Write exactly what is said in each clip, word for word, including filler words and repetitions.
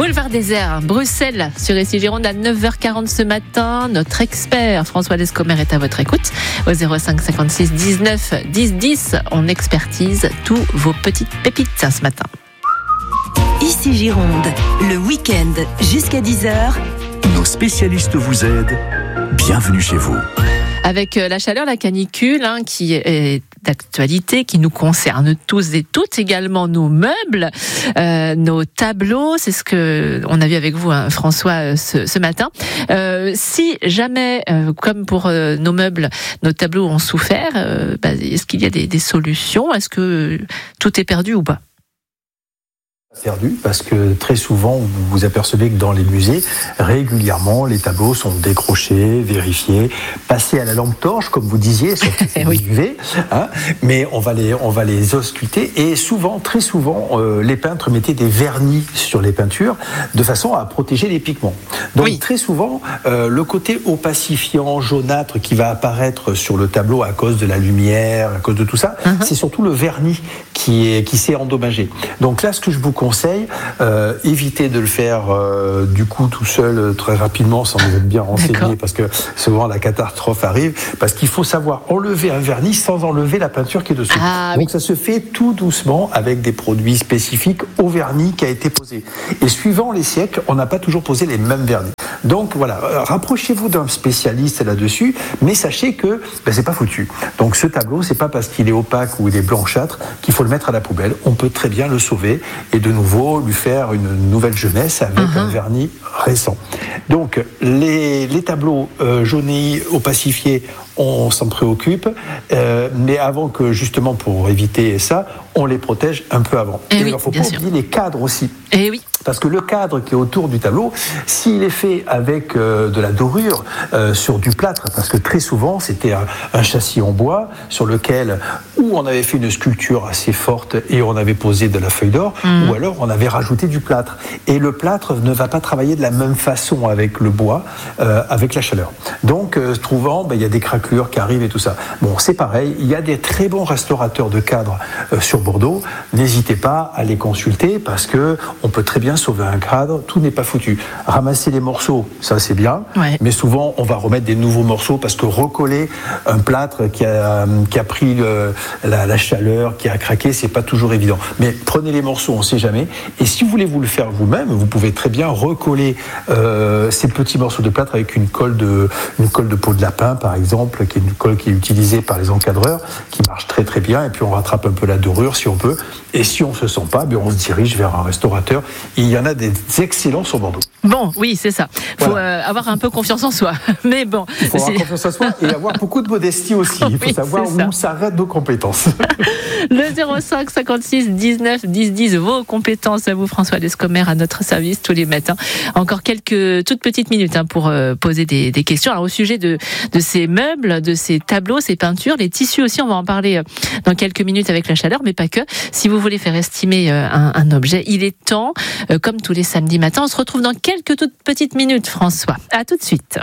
Boulevard Désert, Bruxelles, sur Ici Gironde à neuf heures quarante ce matin. Notre expert François Descomer est à votre écoute au zéro cinq cinquante-six dix-neuf dix dix. On expertise tous vos petites pépites ce matin. Ici Gironde, le week-end jusqu'à dix heures. Nos spécialistes vous aident. Bienvenue chez vous. Avec la chaleur, la canicule, hein, qui est d'actualité, qui nous concerne tous et toutes, également nos meubles, euh, nos tableaux, c'est ce que on a vu avec vous, hein, François, ce, ce matin. Euh, si jamais, euh, comme pour euh, nos meubles, nos tableaux ont souffert, euh, bah, est-ce qu'il y a des, des solutions ? Est-ce que tout est perdu ou pas ? Perdu, parce que très souvent vous vous apercevez que dans les musées régulièrement les tableaux sont décrochés, vérifiés, passés à la lampe torche comme vous disiez, ça fait oui. U V, hein, mais on va les on va les ausculter et souvent très souvent euh, les peintres mettaient des vernis sur les peintures de façon à protéger les pigments. Donc oui. très souvent euh, le côté opacifiant jaunâtre qui va apparaître sur le tableau à cause de la lumière, à cause de tout ça, uh-huh. c'est surtout le vernis qui est qui s'est endommagé. Donc là ce que je vous conseil, euh, évitez de le faire euh, du coup tout seul euh, très rapidement sans vous être bien renseigné. D'accord. Parce que souvent la catastrophe arrive, parce qu'il faut savoir enlever un vernis sans enlever la peinture qui est dessus. Ah, donc oui. ça se fait tout doucement avec des produits spécifiques au vernis qui a été posé. Et suivant les siècles, on n'a pas toujours posé les mêmes vernis. Donc voilà, euh, rapprochez-vous d'un spécialiste là-dessus, mais sachez que ben, c'est pas foutu. Donc ce tableau, c'est pas parce qu'il est opaque ou il est blanchâtre qu'il faut le mettre à la poubelle. On peut très bien le sauver et de nouveau lui faire une nouvelle jeunesse avec uh-huh. un vernis récent. Donc les, les tableaux euh, jaunis, opacifiés, on s'en préoccupe, euh, mais avant que justement pour éviter ça, on les protège un peu avant. Et, et oui, il ne faut pas sûr. oublier les cadres aussi. Et oui. Parce que le cadre qui est autour du tableau, s'il est fait avec euh, de la dorure euh, sur du plâtre, parce que très souvent c'était un, un châssis en bois sur lequel ou on avait fait une sculpture assez forte et on avait posé de la feuille d'or, mmh. ou alors on avait rajouté du plâtre. Et le plâtre ne va pas travailler de la même façon avec le bois, euh, avec la chaleur. Donc, euh, trouvant, ben, il y a des craquelures qui arrivent et tout ça. Bon, c'est pareil, il y a des très bons restaurateurs de cadres euh, sur Bordeaux. N'hésitez pas à les consulter parce que on peut très bien sauver un cadre, tout n'est pas foutu. Ramasser les morceaux, ça c'est bien, ouais. mais souvent on va remettre des nouveaux morceaux parce que recoller un plâtre qui a, qui a pris le, la, la chaleur, qui a craqué, c'est pas toujours évident. Mais prenez les morceaux, on sait jamais. Et si vous voulez vous le faire vous-même, vous pouvez très bien recoller euh, ces petits morceaux de plâtre avec une colle de, une colle de peau de lapin par exemple, qui est une colle qui est utilisée par les encadreurs, qui marche très très bien. Et puis on rattrape un peu la dorure si on peut. Et si on se sent pas, bien on se dirige vers un restaurateur. Il y en a des excellents sur Bordeaux. Bon, oui, c'est ça. Il faut voilà. euh, avoir un peu confiance en soi. Mais bon. Il faut avoir c'est... confiance en soi et avoir beaucoup de modestie aussi. Il faut oui, savoir où s'arrêtent nos compétences. Le zéro cinq cinquante-six dix-neuf dix dix, vos compétences à vous, François Descomer, à notre service tous les matins. Encore quelques toutes petites minutes hein, pour euh, poser des, des questions. Alors, au sujet de, de ces meubles, de ces tableaux, ces peintures, les tissus aussi, on va en parler dans quelques minutes avec la chaleur, mais pas que. Si vous voulez faire estimer un, un objet, il est temps, euh, comme tous les samedis matins. On se retrouve dans quelques toutes petites minutes, François. À tout de suite.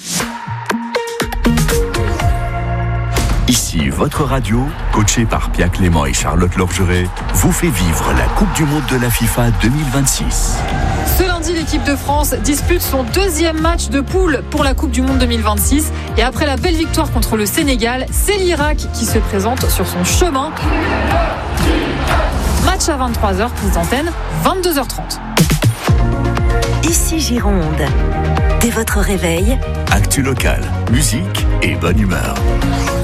Ici, votre radio, coachée par Pia Clément et Charlotte Lorgeret, vous fait vivre la Coupe du Monde de la FIFA deux mille vingt-six. Ce lundi, l'équipe de France dispute son deuxième match de poule pour la Coupe du Monde deux mille vingt-six. Et après la belle victoire contre le Sénégal, c'est l'Irak qui se présente sur son chemin. Match à vingt-trois heures, prise d'antenne, vingt-deux heures trente. Ici Gironde. Dès votre réveil, actu local, musique et bonne humeur.